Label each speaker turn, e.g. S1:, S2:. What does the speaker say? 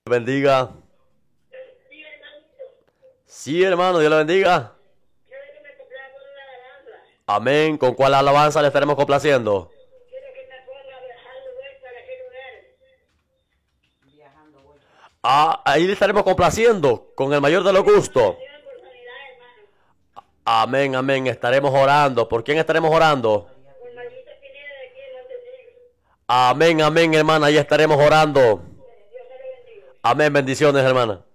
S1: Bendiga. Sí, hermano, Dios le bendiga. Amén. ¿Con cuál alabanza le estaremos complaciendo? Ahí le estaremos complaciendo con el mayor de los gustos. Amén, amén. Estaremos orando. ¿Por quién estaremos orando? Amén, amén, hermana. Ahí estaremos orando. Amén. Bendiciones, hermana.